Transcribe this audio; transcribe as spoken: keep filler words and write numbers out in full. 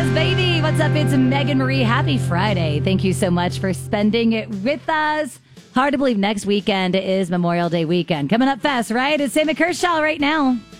is, baby. What's up? It's Megan Marie. Happy Friday. Thank you so much for spending it with us. Hard to believe next weekend is Memorial Day weekend. Coming up fast, right? It's Sammy Kershaw right now.